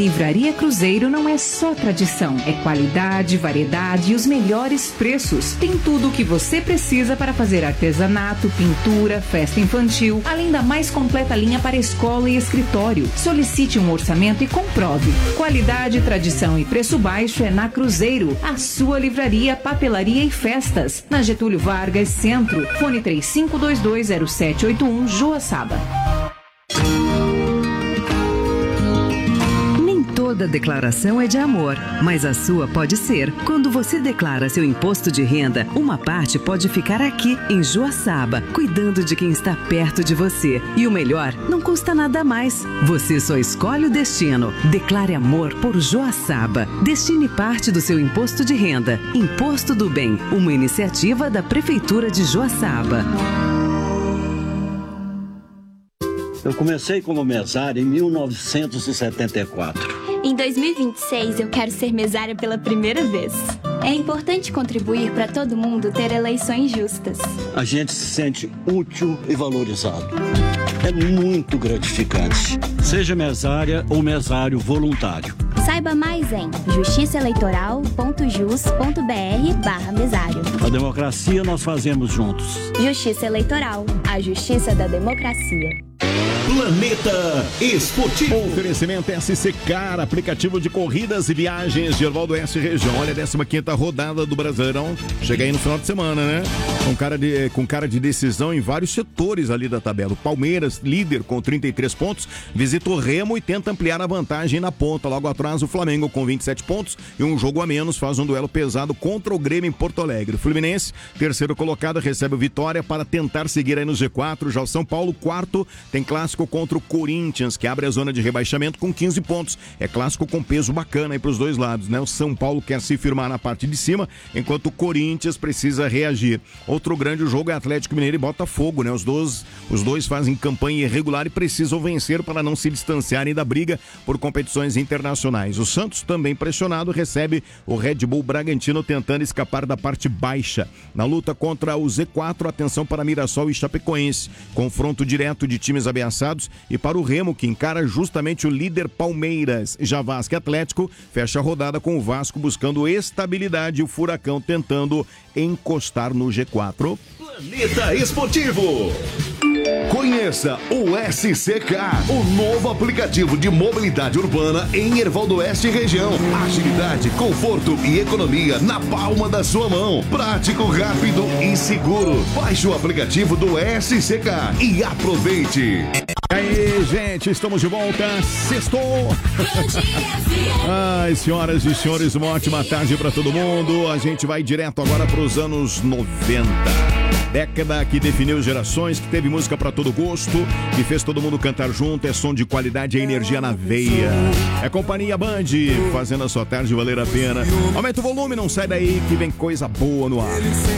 Livraria Cruzeiro não é só tradição, é qualidade, variedade e os melhores preços. Tem tudo o que você precisa para fazer artesanato, pintura, festa infantil, além da mais completa linha para escola e escritório. Solicite um orçamento e comprove. Qualidade, tradição e preço baixo é na Cruzeiro, a sua livraria, papelaria e festas. Na Getúlio Vargas, Centro. Fone 35220781, Joaçaba. Toda declaração é de amor, mas a sua pode ser. Quando você declara seu imposto de renda, uma parte pode ficar aqui, em Joaçaba, cuidando de quem está perto de você. E o melhor, não custa nada a mais. Você só escolhe o destino. Declare amor por Joaçaba. Destine parte do seu imposto de renda. Imposto do Bem, uma iniciativa da Prefeitura de Joaçaba. Eu comecei como mesário em 1974. Em 2026, eu quero ser mesária pela primeira vez. É importante contribuir para todo mundo ter eleições justas. A gente se sente útil e valorizado. É muito gratificante. Seja mesária ou mesário voluntário. Saiba mais em justiçaeleitoral.jus.br/mesário. A democracia nós fazemos juntos. Justiça Eleitoral, a justiça da democracia. Planeta Esportivo. Oferecimento SCCar, aplicativo de corridas e viagens de Ervaldo Oeste Região. Olha a 15ª rodada do Brasileirão. Chega aí no final de semana, né? Com cara de decisão em vários setores ali da tabela. O Palmeiras, líder com 33 pontos, visita o Remo e tenta ampliar a vantagem na ponta. Logo atrás, o Flamengo com 27 pontos e um jogo a menos faz um duelo pesado contra o Grêmio em Porto Alegre. O Fluminense, terceiro colocado, recebe o Vitória para tentar seguir aí no G4. Já o São Paulo, quarto, tem clássico contra o Corinthians, que abre a zona de rebaixamento com 15 pontos. É clássico com peso bacana aí para os dois lados, né? O São Paulo quer se firmar na parte de cima, enquanto o Corinthians precisa reagir. Outro grande jogo é Atlético Mineiro e Botafogo, né? Os dois fazem campanha irregular e precisam vencer para não se distanciarem da briga por competições internacionais. O Santos, também pressionado, recebe o Red Bull Bragantino tentando escapar da parte baixa. Na luta contra o Z4, atenção para Mirassol e Chapecoense. Confronto direto de times ameaçados, e para o Remo, que encara justamente o líder Palmeiras. Já Vasco e Atlético fecha a rodada com o Vasco buscando estabilidade e o Furacão tentando encostar no G4. Planeta Esportivo. Conheça o SCK, o novo aplicativo de mobilidade urbana em Ervaldo Oeste Região. Agilidade, conforto e economia na palma da sua mão. Prático, rápido e seguro. Baixe o aplicativo do SCK e aproveite. Aí, gente, estamos de volta. Sextou. Ai, senhoras e senhores, uma ótima tarde para todo mundo. A gente vai direto agora para os anos 90. Década que definiu gerações, que teve música pra todo gosto, que fez todo mundo cantar junto, é som de qualidade e energia na veia. É Companhia Band, fazendo a sua tarde valer a pena. Aumenta o volume, não sai daí que vem coisa boa no ar.